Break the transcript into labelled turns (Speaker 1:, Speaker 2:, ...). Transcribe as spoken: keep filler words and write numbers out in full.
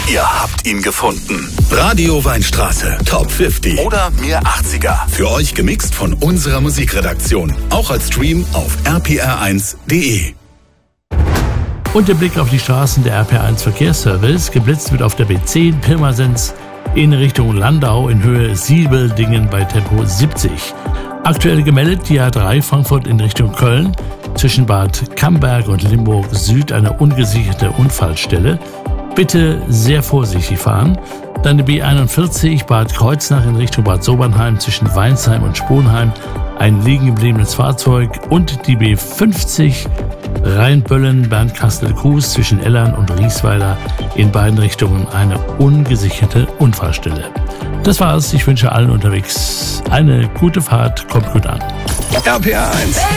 Speaker 1: Ihr habt ihn gefunden. Radio Weinstraße, Top fünfzig oder Mir achtziger. Für euch gemixt von unserer Musikredaktion. Auch als Stream auf r p r eins punkt d e.
Speaker 2: Und der Blick auf die Straßen der R P R eins Verkehrsservice. Geblitzt wird auf der B zehn Pirmasens in Richtung Landau in Höhe Siebeldingen bei Tempo siebzig. Aktuell gemeldet die A drei Frankfurt in Richtung Köln. Zwischen Bad Camberg und Limburg Süd eine ungesicherte Unfallstelle. Bitte sehr vorsichtig fahren. Dann die B einundvierzig Bad Kreuznach in Richtung Bad Sobernheim zwischen Weinsheim und Sponheim. Ein liegen gebliebenes Fahrzeug. Und die B fünfzig Rheinböllen, Bernkastel-Kues zwischen Ellern und Riesweiler in beiden Richtungen eine ungesicherte Unfallstelle. Das war's. Ich wünsche allen unterwegs eine gute Fahrt. Kommt gut an.
Speaker 1: R P R eins.